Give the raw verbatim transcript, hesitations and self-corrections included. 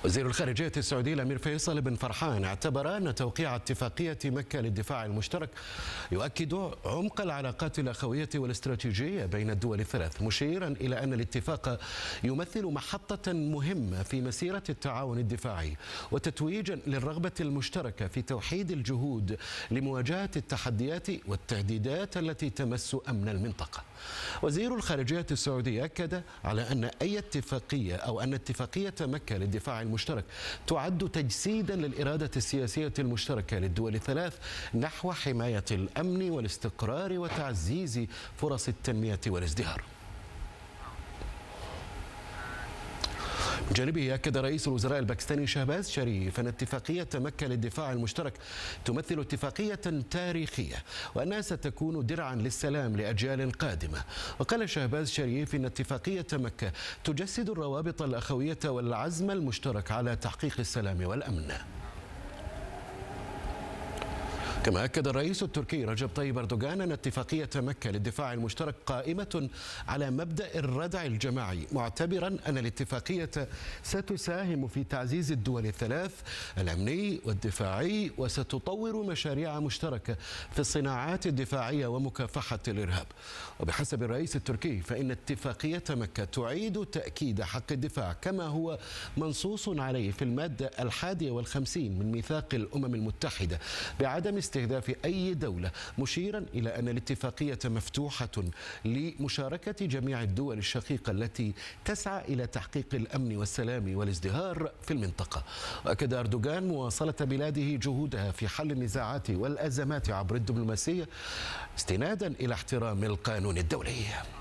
وزير الخارجية السعودي الأمير فيصل بن فرحان اعتبر أن توقيع اتفاقية مكة للدفاع المشترك يؤكد عمق العلاقات الأخوية والاستراتيجية بين الدول الثلاث، مشيرا إلى أن الاتفاق يمثل محطة مهمة في مسيرة التعاون الدفاعي وتتويجا للرغبة المشتركة في توحيد الجهود لمواجهة التحديات والتهديدات التي تمس أمن المنطقة. وزير الخارجية السعودي أكد على أن أي اتفاقية أو أن اتفاقية مكة للدفاع المشترك تعد تجسيدا للإرادة السياسية المشتركة للدول الثلاث نحو حماية الأمن والاستقرار وتعزيز فرص التنمية والازدهار. من جانبه أكد رئيس الوزراء الباكستاني شهباز شريف أن اتفاقية مكة للدفاع المشترك تمثل اتفاقية تاريخية وأنها ستكون درعا للسلام لأجيال قادمة. وقال شهباز شريف إن اتفاقية مكة تجسد الروابط الأخوية والعزم المشترك على تحقيق السلام والأمن. كما أكد الرئيس التركي رجب طيب أردوغان أن اتفاقية مكة للدفاع المشترك قائمة على مبدأ الردع الجماعي، معتبرا أن الاتفاقية ستساهم في تعزيز الدول الثلاث الأمني والدفاعي وستطور مشاريع مشتركة في الصناعات الدفاعية ومكافحة الإرهاب. وبحسب الرئيس التركي فإن اتفاقية مكة تعيد تأكيد حق الدفاع كما هو منصوص عليه في المادة الحادية والخمسين من ميثاق الأمم المتحدة بعدم استهداف أي دولة، مشيرا إلى أن الاتفاقية مفتوحة لمشاركة جميع الدول الشقيقة التي تسعى إلى تحقيق الأمن والسلام والازدهار في المنطقة. وأكد أردوغان مواصلة بلاده جهودها في حل النزاعات والأزمات عبر الدبلوماسية استنادا إلى احترام القانون الدولي.